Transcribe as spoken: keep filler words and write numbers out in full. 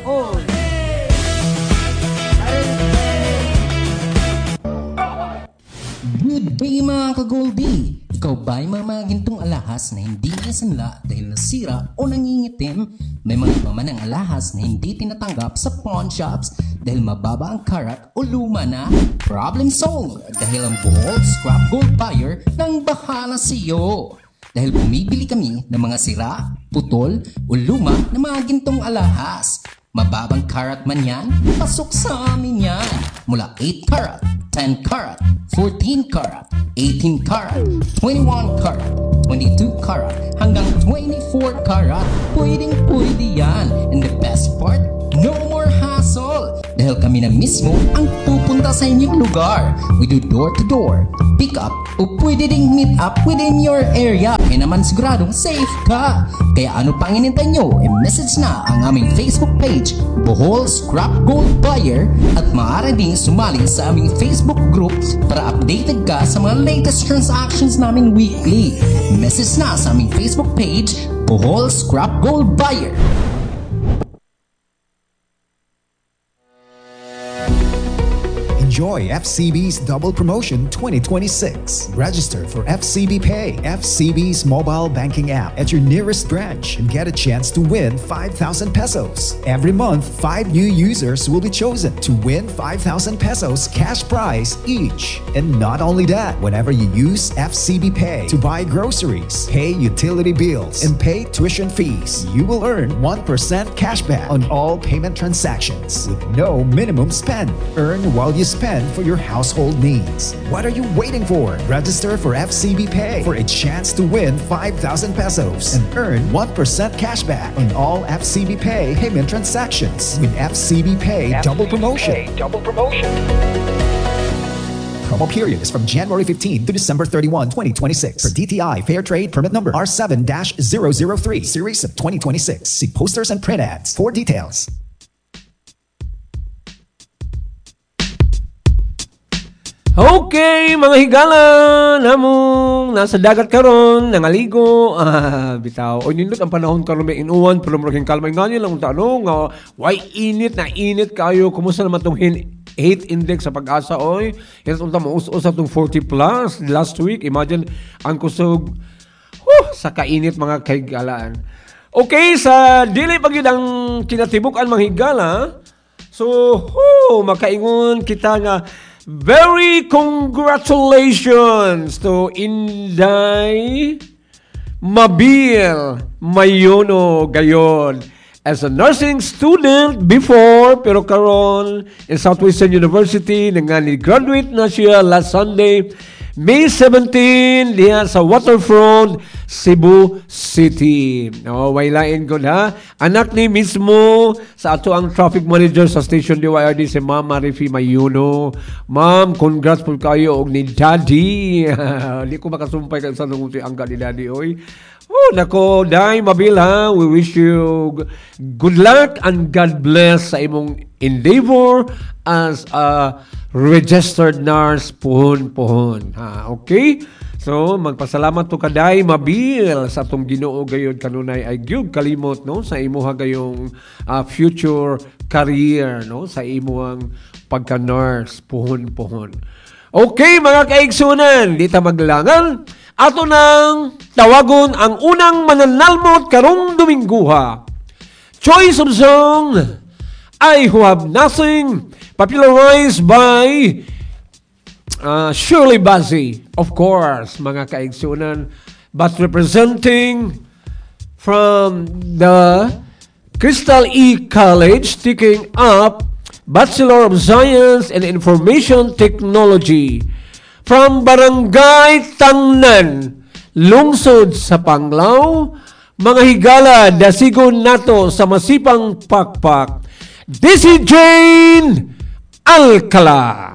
Oh. Good day mga ka-Goldie! Ikaw ba'y mamagintong alahas na hindi nasanla dahil nasira o nangingitim? May mga paman ng alahas na hindi tinatanggap sa pawn shops dahil mababa ang karat o luma na? Problem solved! Dahil ang Bohol Scrap Gold Buyer nang bahala sa iyo! Dahil bumibili kami ng mga sira, putol o luma na mga gintong alahas. Mababang karat man yan, pasok sa amin yan. Mula eight karat, ten karat, fourteen karat, eighteen karat, twenty-one karat, twenty-two karat, hanggang twenty-four karat. Pwedeng pwede yan. And the best part, no more hassle. Dahil kami na mismo ang pupunta sa inyong lugar. We do door to door, pick up, o pwede ding meet up within your area. Kaya naman siguradong safe ka. Kaya ano pang inintay nyo, i-message na ang aming Facebook page, Bohol Scrap Gold Buyer, at maaari ding sumali sa aming Facebook group para updated ka sa mga latest transactions namin weekly. Message na sa aming Facebook page, Bohol Scrap Gold Buyer. Enjoy F C B's Double Promotion twenty twenty-six. Register for F C B Pay, F C B's mobile banking app at your nearest branch and get a chance to win five thousand pesos. Every month, five new users will be chosen to win five thousand pesos cash prize each. And not only that, whenever you use F C B Pay to buy groceries, pay utility bills, and pay tuition fees, you will earn one percent cashback on all payment transactions with no minimum spend. Earn while you spend for your household needs. What are you waiting for? Register for F C B Pay for a chance to win five thousand pesos and earn one percent cashback on all F C B Pay payment transactions with F C B Pay Double Promotion. Double Promotion. Promo period is from January fifteenth to December thirty-first, twenty twenty-six. For D T I Fair Trade Permit Number R seven dash zero zero three, Series of twenty twenty-six. See posters and print ads for details. Okay, mga higala namong nasa dagat karon nangaligo ah bitaw o nindot ang panahon karon may inuwan pero murag kalmay ngani lang unta ano nga why init na init kayo kumusta naman tong heat index sa Pag-asa oy yes unta mo us-us atong forty plus last week imagine ang kusog huh, sa kainit mga kahigalaan. Okay, sa dili pa gyud ang kinatibuk-an mga higala so huh, makaingon kita nga very congratulations to Inday Mabil Mayono gayon as a nursing student before pero karon in Southwestern University nga ni graduate na siya last Sunday May seventeenth diha sa Waterfront, Cebu City. No, waylain ko na. Anak ni mismo sa ato ang traffic manager sa station D Y R D si Ma'am Marifi Mayuno. Ma'am, congrats po kayo og ni Daddy. Di ko makasumpay ka sa nung angga ni Daddy oy. Oh, nako, Day Mabil ha. We wish you good luck and God bless sa imong endeavor as a registered nurse pohon-pohon. Ha, okay? So, magpasalamat to kaday Mabil sa atong Ginoo gayud kanunay ay gyud kalimot no sa imuha gayong uh, future career no sa imuhang pagka-nurse pohon-pohon. Okay, mga kaigsunan, di ta maglangan. Ato nang tawagon ang unang mananalmot karong Domingguha. Choice of song, I Who Have Nothing, popularized by uh, Shirley Bassey, of course, mga kaigsunan, but representing from the Crystal E College, taking up Bachelor of Science in Information Technology from Barangay Tangnan, lungsod sa Panglao. Mga higala, dasigon nato sa masipang pakpak. This is Jane Alcala.